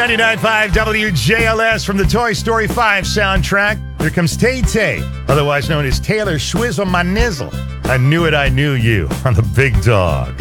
99.5 WJLS from the Toy Story 5 soundtrack. Here comes Tay-Tay, otherwise known as Taylor Swizzle My Nizzle. I knew it, I knew you on the Big Dog.